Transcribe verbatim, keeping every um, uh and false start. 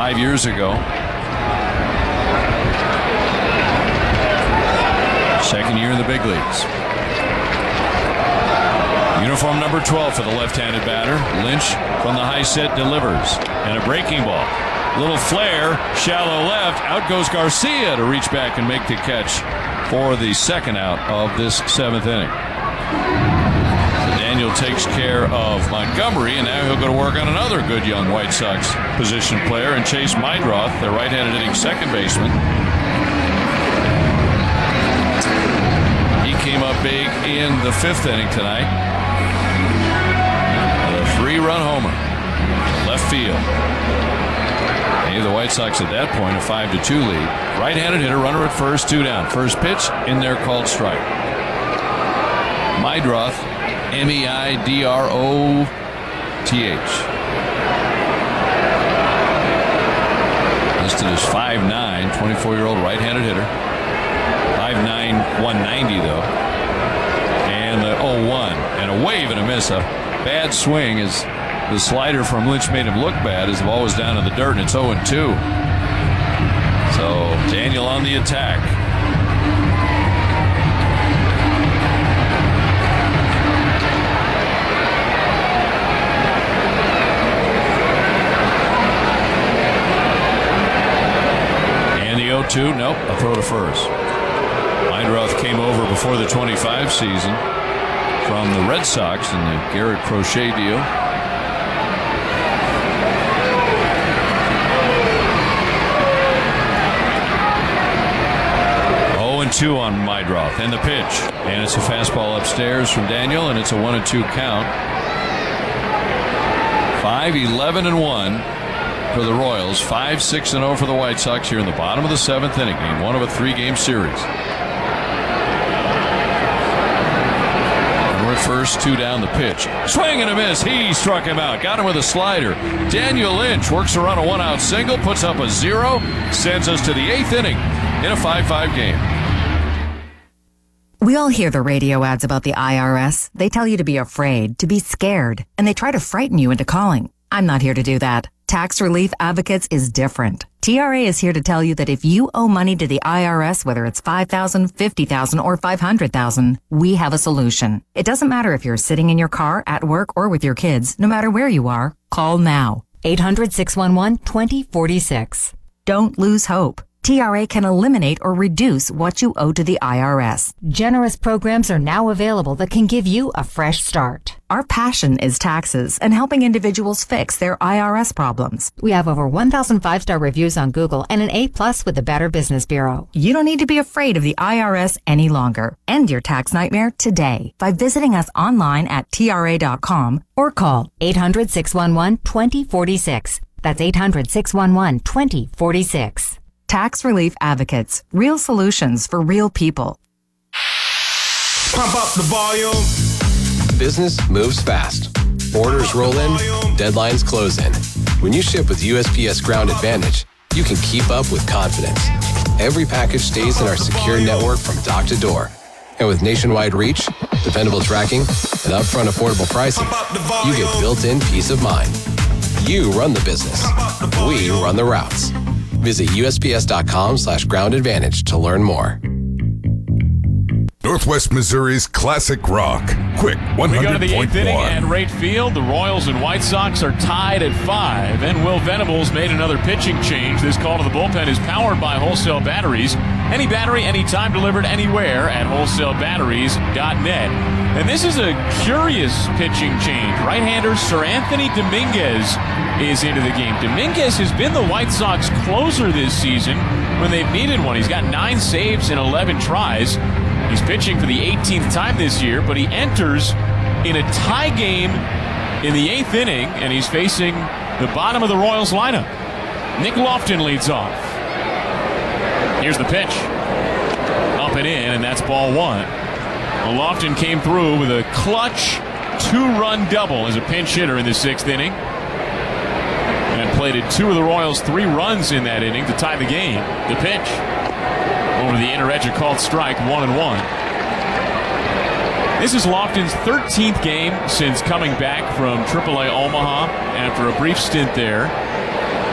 five years ago. Second year in the big leagues. Uniform number twelve for the left-handed batter. Lynch from the high set delivers. And a breaking ball. Little flare, shallow left. Out goes Garcia to reach back and make the catch for the second out of this seventh inning. So Daniel takes care of Montgomery, and now he'll go to work on another good young White Sox position player, and Chase Meidroth, their right-handed hitting second baseman. He came up big in the fifth inning tonight. A three-run homer, left field. Gave the White Sox at that point a five to two lead. Right-handed hitter, runner at first, two down. First pitch in there, called strike. Meidroth, M E I D R O T H. Listed as five nine, twenty-four-year-old right-handed hitter. five nine, one ninety though. And the oh one. And a wave and a miss. A bad swing as the slider from Lynch made him look bad, as the ball was down in the dirt, and it's oh and two. So Daniel on the attack. And the oh two, nope, a throw to first. Meidroth came over before the twenty-five season from the Red Sox in the Garrett Crochet deal. oh and two on Meidroth, and the pitch. And it's a fastball upstairs from Daniel, and it's a one and two count. five eleven and one for the Royals. five six and oh for the White Sox here in the bottom of the seventh inning. Game one of a three-game series. And we're at first, two down the pitch. Swing and a miss. He struck him out. Got him with a slider. Daniel Lynch works around a one-out single, puts up a zero, sends us to the eighth inning in a five five game. We all hear the radio ads about the I R S. They tell you to be afraid, to be scared, and they try to frighten you into calling. I'm not here to do that. Tax Relief Advocates is different. T R A is here to tell you that if you owe money to the I R S, whether it's five thousand dollars, fifty thousand dollars, or five hundred thousand dollars, we have a solution. It doesn't matter if you're sitting in your car, at work, or with your kids. No matter where you are, call now. eight hundred, six one one, two zero four six. Don't lose hope. T R A can eliminate or reduce what you owe to the I R S. Generous programs are now available that can give you a fresh start. Our passion is taxes and helping individuals fix their I R S problems. We have over one thousand five-star reviews on Google and an A plus with the Better Business Bureau. You don't need to be afraid of the I R S any longer. End your tax nightmare today by visiting us online at T R A dot com or call eight hundred, six one one, two zero four six. That's eight hundred, six one one, two zero four six. Tax Relief Advocates. Real solutions for real people. Pump up the volume. Business moves fast. Orders roll in, deadlines close in. When you ship with U S P S Ground Advantage, you can keep up with confidence. Every package stays in our secure network from dock to door. And with nationwide reach, dependable tracking, and upfront affordable pricing, you get built-in peace of mind. You run the business. We run the routes. Visit U S P S dot com slash ground advantage to learn more. Northwest Missouri's classic rock. Quick one hundred point one. We go to the eighth inning at right field. The Royals and White Sox are tied at five. And Will Venables made another pitching change. This call to the bullpen is powered by Wholesale Batteries. Any battery, anytime, delivered anywhere at wholesale batteries dot net. And this is a curious pitching change. Right-hander Sir Anthony Dominguez is into the game. Dominguez has been the White Sox closer this season when they've needed one. He's got nine saves in eleven tries. He's pitching for the eighteenth time this year, but he enters in a tie game in the eighth inning, and he's facing the bottom of the Royals lineup. Nick Lofton leads off. Here's the pitch. Up and in, and that's ball one. Well, Lofton came through with a clutch two-run double as a pinch hitter in the sixth inning. And plated two of the Royals' three runs in that inning to tie the game. The pitch. Over the inner edge, a called strike, one and one. This is Lofton's thirteenth game since coming back from triple A Omaha after a brief stint there.